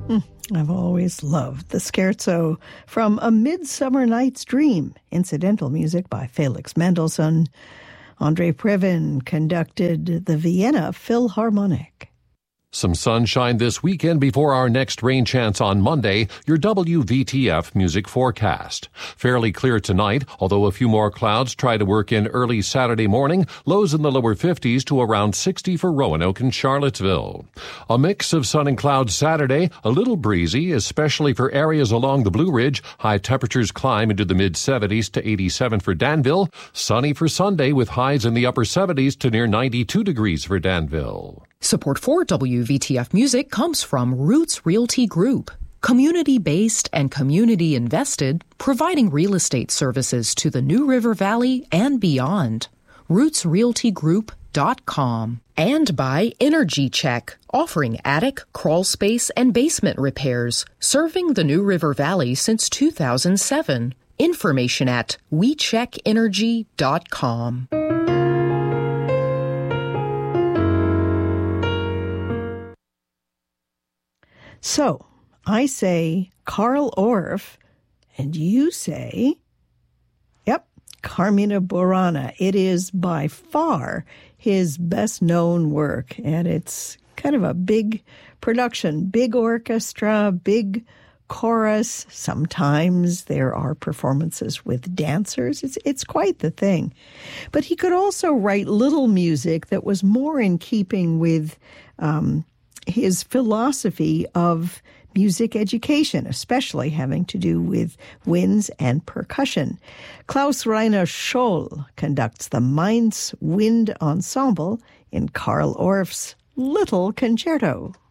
I've always loved the scherzo from A Midsummer Night's Dream, incidental music by Felix Mendelssohn. Andrei Previn conducted the Vienna Philharmonic. Some sunshine this weekend before our next rain chance on Monday. Your WVTF music forecast. Fairly clear tonight, although a few more clouds try to work in early Saturday morning. Lows in the lower 50s to around 60 for Roanoke and Charlottesville. A mix of sun and clouds Saturday, a little breezy, especially for areas along the Blue Ridge. High temperatures climb into the mid-70s to 87 for Danville. Sunny for Sunday with highs in the upper 70s to near 92 degrees for Danville. Support for WVTF Music comes from Roots Realty Group, community-based and community-invested, providing real estate services to the New River Valley and beyond. RootsRealtyGroup.com. And by Energy Check, offering attic, crawl space, and basement repairs, serving the New River Valley since 2007. Information at WeCheckEnergy.com. So, I say Carl Orff, and you say, Carmina Burana. It is by far his best-known work, and it's kind of a big production, big orchestra, big chorus. Sometimes there are performances with dancers. It's quite the thing. But he could also write little music that was more in keeping with his philosophy of music education, especially having to do with winds and percussion. Klaus Rainer Scholl conducts the Mainz Wind Ensemble in Carl Orff's Little Concerto.